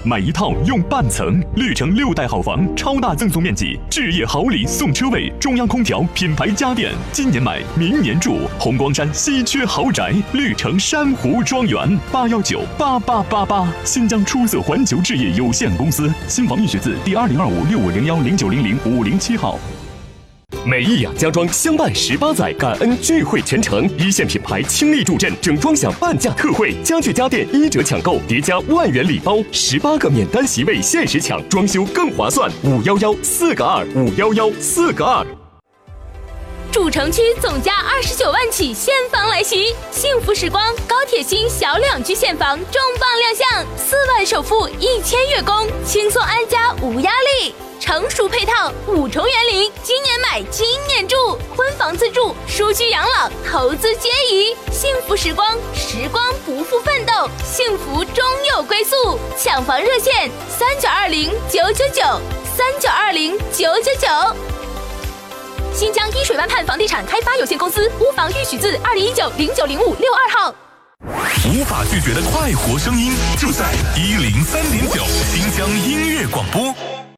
买一套用半层，绿城6代好房，超大赠送面积，置业好礼送车位，中央空调，品牌家电，今年买，明年住。红光山稀缺豪宅，绿城珊瑚庄园，8198888，新疆出色环球置业有限公司，新房预许字第202565010900-507号。 美意雅家装相伴18载，感恩聚会全程，一线品牌倾力助阵，整装享半价特惠，家具家电1折抢购，叠加万元礼包，18个免单席位限时抢，装修更划算，511-4个2，511-4个2。 主城区总价29万起现房来袭，幸福时光高铁新小两居现房重磅亮相，4万首付1000月供，轻松安家无压力。成熟配套5重园林，今年买今年住，婚房自住，舒居养老，投资皆宜。幸福时光，时光不负奋斗，幸福终有归宿。抢房热线3920-999，3920-999。新疆依水湾畔房地产开发有限公司屋房预许字2019-090562号。 无法拒绝的快活声音，就在103.9新疆音乐广播。